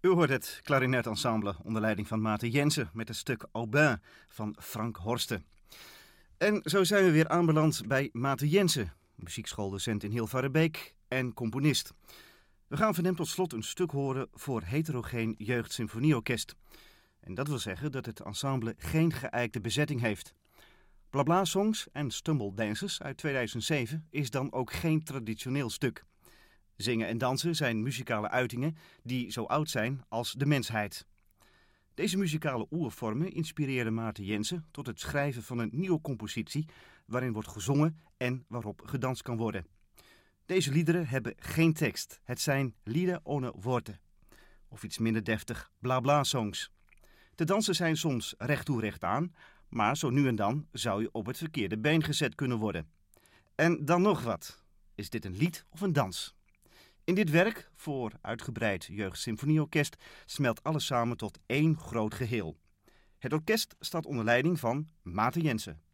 U hoort het klarinetensemble onder leiding van Maarten Jensen met het stuk Aubin van Frank Horsten. En zo zijn we weer aanbeland bij Maarten Jensen, muziekschooldocent in Hilvarenbeek en componist. We gaan van hem tot slot een stuk horen voor Heterogeen Jeugdsymfonieorkest. En dat wil zeggen dat het ensemble geen geëikte bezetting heeft. Blabla Songs en Stumble Dances uit 2007 is dan ook geen traditioneel stuk. Zingen en dansen zijn muzikale uitingen die zo oud zijn als de mensheid. Deze muzikale oervormen inspireren Maarten Jensen tot het schrijven van een nieuwe compositie waarin wordt gezongen en waarop gedanst kan worden. Deze liederen hebben geen tekst. Het zijn lieder ohne Worte. Of iets minder deftig, blabla songs. De dansen zijn soms recht toe recht aan, maar zo nu en dan zou je op het verkeerde been gezet kunnen worden. En dan nog wat. Is dit een lied of een dans? In dit werk, voor uitgebreid jeugdsymfonieorkest, smelt alles samen tot één groot geheel. Het orkest staat onder leiding van Maarten Jensen.